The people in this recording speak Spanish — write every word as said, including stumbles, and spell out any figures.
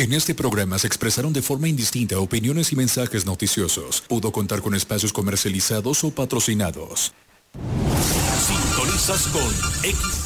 En este programa se expresaron de forma indistinta opiniones y mensajes noticiosos. Pudo contar con espacios comercializados o patrocinados. Sintonizas con X.